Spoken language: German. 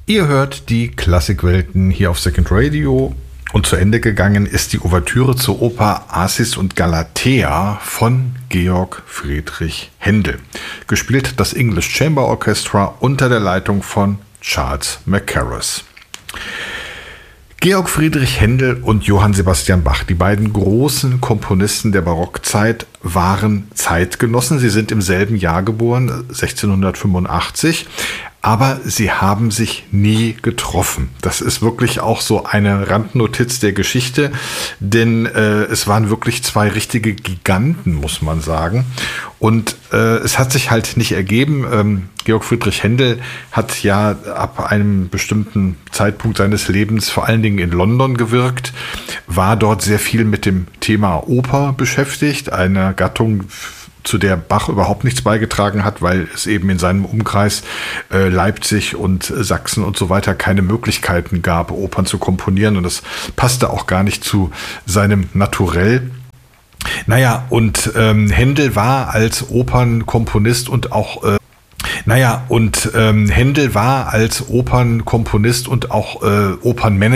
Ihr hört die Klassikwelten hier auf Second Radio und zu Ende gegangen ist die Ouvertüre zur Oper Acis und Galatea von Georg Friedrich Händel. Gespielt das English Chamber Orchestra unter der Leitung von Charles Mackerras. Georg Friedrich Händel und Johann Sebastian Bach, die beiden großen Komponisten der Barockzeit, waren Zeitgenossen. Sie sind im selben Jahr geboren, 1685. Aber sie haben sich nie getroffen. Das ist wirklich auch so eine Randnotiz der Geschichte, denn es waren wirklich zwei richtige Giganten, muss man sagen. Und es hat sich halt nicht ergeben. Georg Friedrich Händel hat ja ab einem bestimmten Zeitpunkt seines Lebens vor allen Dingen in London gewirkt, war dort sehr viel mit dem Thema Oper beschäftigt, einer Gattung, zu der Bach überhaupt nichts beigetragen hat, weil es eben in seinem Umkreis Leipzig und Sachsen und so weiter keine Möglichkeiten gab, Opern zu komponieren. Und das passte auch gar nicht zu seinem Naturell. Naja, und Händel war als Opernkomponist und auch Händel war als Opernkomponist und auch Opernmanager